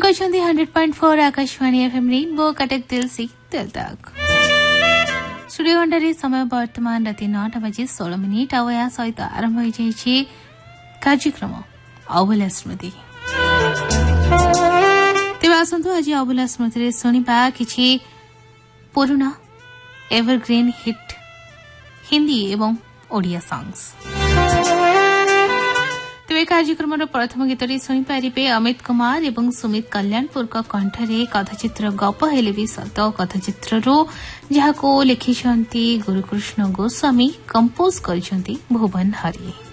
कहते 100.4 Akashvani FM rainbow Cuttack दिल से दिल तक स्टूडियो घंटे समय वर्तमान राति 9 बजे 16 मिनिट आ या सहित आरंभ हो जाइए कार्यक्रम अबुला स्मृति। तेज आसतु आज अबुला स्मृति शुणा कि पुराना एवरग्रीन हिट हिंदी एवं ओडिया सॉन्ग्स। तेज कार्यक्रम प्रथम गीतटी शुणिपारे अमित कुमार एवं सुमित कल्याणपुर कंठरे कथाचित्र गप हेले भी सत कथाचित्र जहां लिखिं गुरुकृष्ण गोस्वामी कंपोज कर भुवन हरि।